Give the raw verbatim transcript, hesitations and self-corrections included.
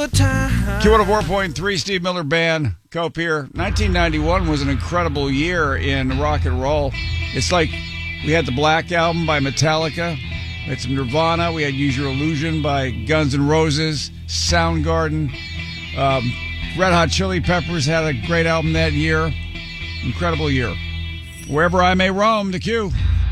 good time. Q one oh four point three, Steve Miller Band, Cope here. nineteen ninety-one was an incredible year in rock and roll. It's like we had the Black Album by Metallica. We had some Nirvana. We had Use Your Illusion by Guns N' Roses. Soundgarden. Um, Red Hot Chili Peppers had a great album that year. Incredible year. Wherever I may roam, the Q.